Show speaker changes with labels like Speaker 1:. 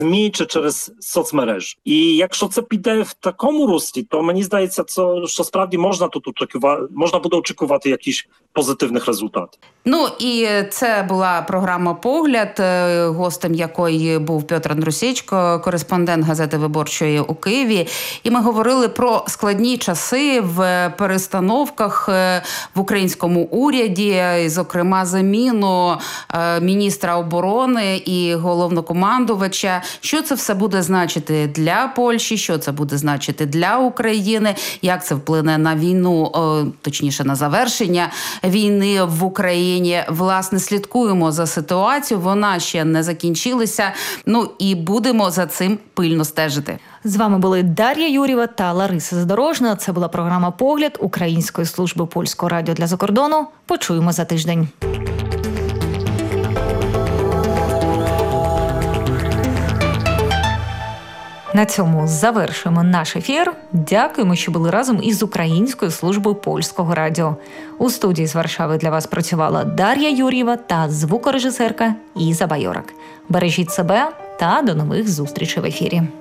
Speaker 1: ЗМІ чи через соцмережі. І якщо це піде в такому руслі, то мені здається, що справді можна буде очікувати якісь позитивних результатів.
Speaker 2: Ну і це була програма «Погляд», гостем якої був Петр Андрусєчко, кореспондент газети «Виборчої» у Києві. І ми говорили про складні часи в перестановках в українському уряді, зокрема заміну міністра оборони і головнокомандувача. Що це все буде значити для Польщі, що це буде значити для України, як це вплине на війну, точніше на завершення війни в Україні. Власне, слідкуємо за ситуацією, вона ще не закінчилася, ну і будемо за цим пильно стежити.
Speaker 3: З вами були Дар'я Юрєва та Лариса Задорожна. Це була програма «Погляд» Української служби Польського радіо для закордону. Почуємо за тиждень. На цьому завершуємо наш ефір. Дякуємо, що були разом із Українською службою Польського радіо. У студії з Варшави для вас працювала Дар'я Юрєва та звукорежисерка Іза Байорак. Бережіть себе та до нових зустрічей в ефірі.